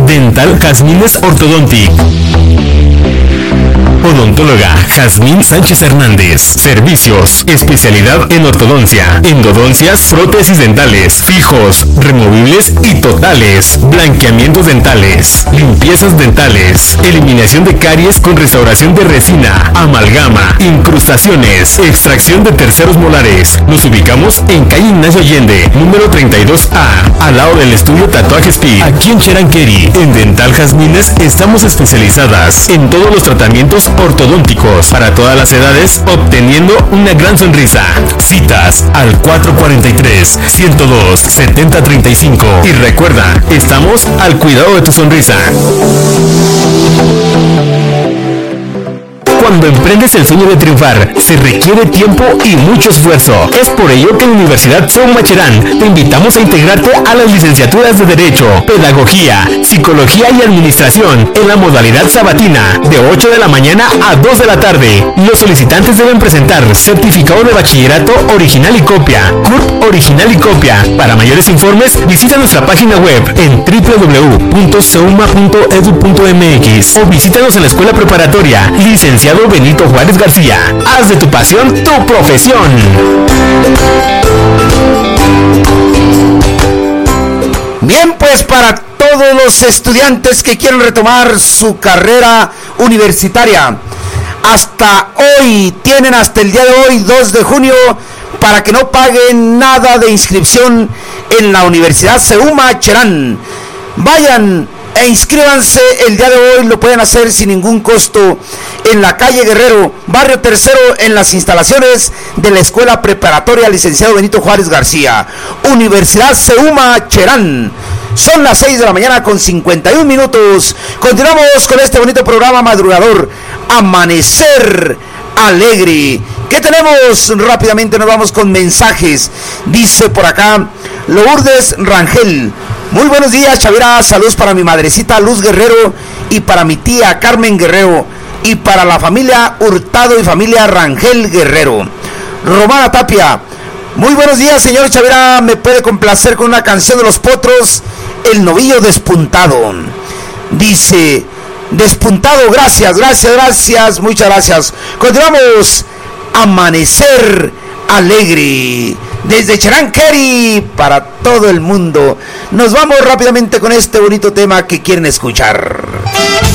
Dental Jazmines Orthodontic. Odontóloga Jazmín Sánchez Hernández. Servicios: especialidad en ortodoncia, endodoncias, prótesis dentales, fijos, removibles y totales, blanqueamientos dentales, limpiezas dentales, eliminación de caries con restauración de resina, amalgama, incrustaciones, extracción de terceros molares. Nos ubicamos en calle Ignacio Allende, número 32A, al lado del estudio Tatuaje Speed, aquí en Cheranqueri. En Dental Jazmines estamos especializadas en todos los tratamientos ortodónticos para todas las edades, obteniendo una gran sonrisa. Citas al 443-102-7035. Y recuerda, estamos al cuidado de tu sonrisa. Cuando emprendes el sueño de triunfar, se requiere tiempo y mucho esfuerzo. Es por ello que en la Universidad Seuma Cherán te invitamos a integrarte a las licenciaturas de Derecho, Pedagogía, Psicología y Administración en la modalidad sabatina, de 8 de la mañana a 2 de la tarde. Los solicitantes deben presentar certificado de bachillerato original y copia, CURP original y copia. Para mayores informes, visita nuestra página web en www.seuma.edu.mx o visítanos en la escuela preparatoria Licenciado Benito Juárez García. Haz de tu pasión tu profesión. Bien, pues para todos los estudiantes que quieren retomar su carrera universitaria, hasta hoy, tienen hasta el día de hoy, 2 de junio, para que no paguen nada de inscripción en la Universidad Seuma Cherán. Vayan e inscríbanse el día de hoy, lo pueden hacer sin ningún costo en la calle Guerrero, barrio Tercero, en las instalaciones de la Escuela Preparatoria Licenciado Benito Juárez García, Universidad Seuma Cherán. Son las 6 de la mañana con 51 minutos. Continuamos con este bonito programa madrugador, Amanecer Alegre. ¿Qué tenemos? Rápidamente nos vamos con mensajes. Dice por acá Lourdes Rangel: muy buenos días, Chavira, saludos para mi madrecita Luz Guerrero y para mi tía Carmen Guerrero y para la familia Hurtado y familia Rangel Guerrero. Romana Tapia: muy buenos días, señor Chavira, me puede complacer con una canción de Los Potros, El Novillo Despuntado. Dice: despuntado, gracias, muchas gracias. Continuamos, Amanecer Alegre, desde Cheranqueri para todo el mundo. Nos vamos rápidamente con este bonito tema que quieren escuchar.